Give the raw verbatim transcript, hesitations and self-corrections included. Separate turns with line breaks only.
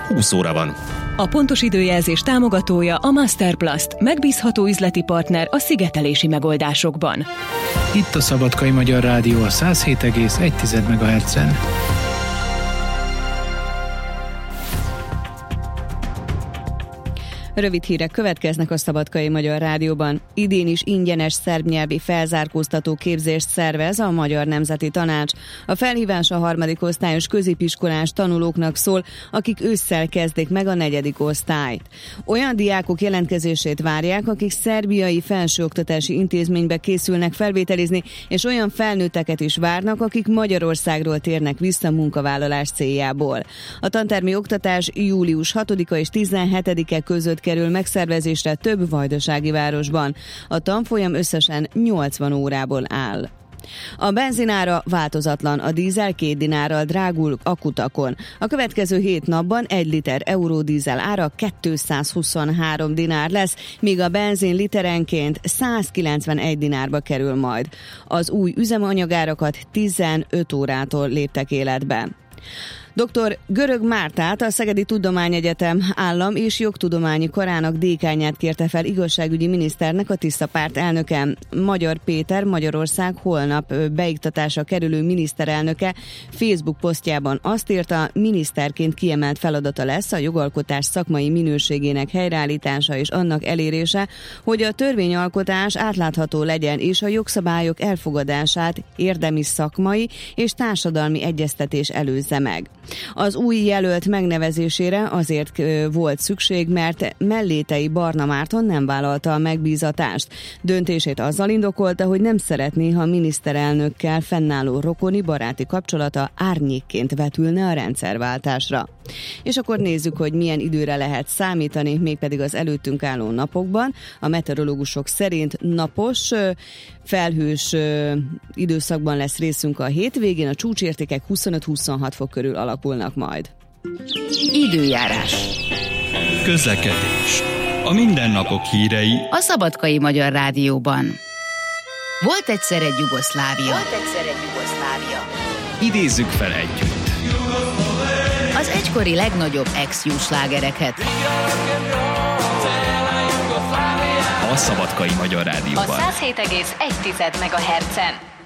húsz óra van.
A pontos időjelzés támogatója a Masterplast, megbízható üzleti partner a szigetelési megoldásokban.
Itt a Szabadkai Magyar Rádió a száz hét egész egy megahertzen.
Rövid hírek következnek a Szabadkai Magyar Rádióban. Idén is ingyenes szerbnyelvi felzárkóztató képzést szervez a Magyar Nemzeti Tanács. A felhívás a harmadik osztályos középiskolás tanulóknak szól, akik ősszel kezdik meg a negyedik osztályt. Olyan diákok jelentkezését várják, akik szerbiai felsőoktatási intézménybe készülnek felvételizni, és olyan felnőtteket is várnak, akik Magyarországról térnek vissza munkavállalás céljából. A tantermi oktatás július hatodika és tizenhetedike között kerül megszervezésre több vajdasági városban. A tanfolyam összesen nyolcvan órából áll. A benzinára változatlan, a dízel két dinárral drágul a kutakon. A következő hét napban egy liter euródízel ára kétszázhuszonhárom dinár lesz, míg a benzin literenként százkilencvenegy dinárba kerül majd. Az új üzemanyagárakat tizenöt órától léptek életbe. doktor Görög Mártát, a Szegedi Tudományegyetem állam- és jogtudományi karának dékányát kérte fel igazságügyi miniszternek a Tisza Párt elnöke. Magyar Péter, Magyarország holnap beiktatásra kerülő miniszterelnöke Facebook posztjában azt írta, miniszterként kiemelt feladata lesz a jogalkotás szakmai minőségének helyreállítása és annak elérése, hogy a törvényalkotás átlátható legyen és a jogszabályok elfogadását érdemi szakmai és társadalmi egyeztetés előzze meg. Az új jelölt megnevezésére azért volt szükség, mert Mellétei Barna Márton nem vállalta a megbízatást. Döntését azzal indokolta, hogy nem szeretné, ha miniszterelnökkel fennálló rokoni baráti kapcsolata árnyékként vetülne a rendszerváltásra. És akkor nézzük, hogy milyen időre lehet számítani, mégpedig az előttünk álló napokban. A meteorológusok szerint napos, felhős időszakban lesz részünk a hétvégén, a csúcsértékek huszonöt-huszonhat fok körül alakulnak majd.
Időjárás.
Közlekedés. A mindennapok hírei
A Szabadkai Magyar Rádióban. Volt egyszer egy Jugoszlávia. Volt egyszer egy Jugoszlávia.
idézzük fel együtt.
Az egykori legnagyobb ex-jó slágereket.
A Szabadkai Magyar Rádióban.
A száz hét egész egy megahertzen.